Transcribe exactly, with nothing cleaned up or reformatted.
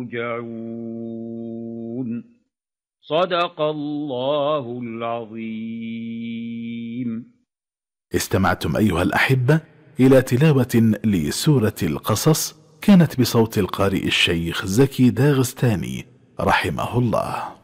يرجعون. صدق الله العظيم. استمعتم أيها الأحبة إلى تلاوة لسورة القصص، كانت بصوت القارئ الشيخ زكي داغستاني رحمه الله.